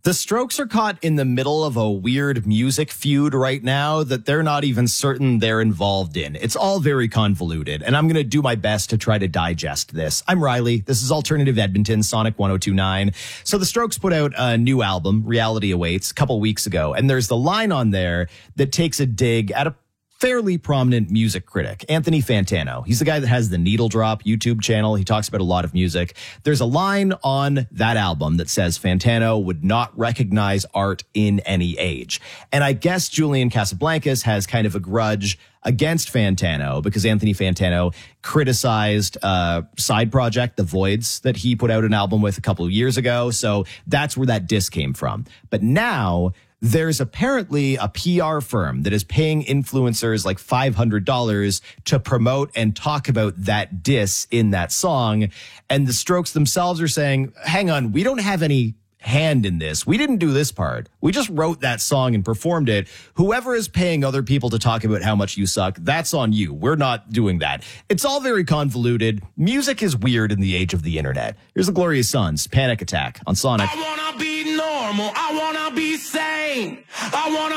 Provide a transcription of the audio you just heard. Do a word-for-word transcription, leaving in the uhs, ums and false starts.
The Strokes are caught in the middle of a weird music feud right now that they're not even certain they're involved in. It's all very convoluted, and I'm going to do my best to try to digest this. I'm Riley. This is Alternative Edmonton, Sonic one oh two point nine. So the Strokes put out a new album, Reality Awaits, a couple weeks ago, and there's the line on there that takes a dig at a fairly prominent music critic, Anthony Fantano. He's the guy that has the Needle Drop YouTube channel. He talks about a lot of music. There's a line on that album that says Fantano would not recognize art in any age. And I guess Julian Casablancas has kind of a grudge against Fantano because Anthony Fantano criticized a side project, The Voids, that he put out an album with a couple of years ago. So that's where that diss came from. But now there's apparently a P R firm that is paying influencers like five hundred dollars to promote and talk about that diss in that song. And the Strokes themselves are saying, hang on, we don't have any hand in this. We didn't do this part. We just wrote that song and performed it. Whoever is paying other people to talk about how much you suck, that's on you. We're not doing that. It's all very convoluted. Music is weird in the age of the internet. Here's the Glorious Sons, Panic Attack on Sonic. I wanna be normal. I wanna be sane. I wanna